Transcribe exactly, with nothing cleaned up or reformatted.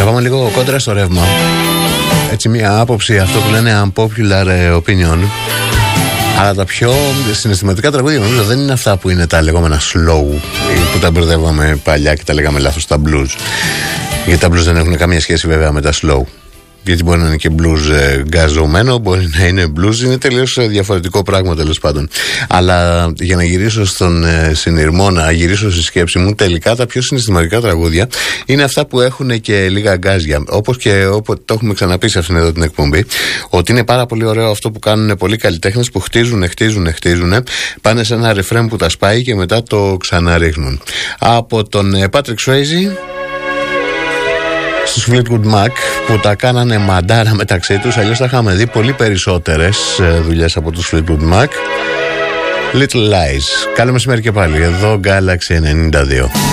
Να πάμε λίγο κόντρα στο ρεύμα. Έτσι, μια άποψη, αυτό που λένε unpopular opinion. Αλλά τα πιο συναισθηματικά τραγούδια νομίζω δεν είναι αυτά που είναι τα λεγόμενα slow, που τα μπερδεύαμε παλιά και τα λέγαμε λάθος, τα blues. Γιατί τα blues δεν έχουν καμία σχέση βέβαια με τα slow. Γιατί μπορεί να είναι και blues ε, γκαζωμένο, μπορεί να είναι blues, είναι τελείως διαφορετικό πράγμα τέλος πάντων. Αλλά για να γυρίσω στον ε, συνειρμό, να γυρίσω στη σκέψη μου, τελικά τα πιο συναισθηματικά τραγούδια είναι αυτά που έχουν και λίγα γκάζια. Όπως και όπως το έχουμε ξαναπεί σε αυτήν εδώ την εκπομπή, ότι είναι πάρα πολύ ωραίο αυτό που κάνουν πολλοί καλλιτέχνες που χτίζουν, χτίζουν, χτίζουν, πάνε σε ένα ρεφρέν που τα σπάει και μετά το ξαναρίχνουν. Από τον ε, Patrick Swayze στους Fleetwood Mac, που τα κάνανε μαντάρα μεταξύ τους, αλλιώς θα είχαμε δει πολύ περισσότερες δουλειές από τους Fleetwood Mac. Little Lies. Καλό μεσημέρι και πάλι εδώ Galaxy ενενήντα δύο.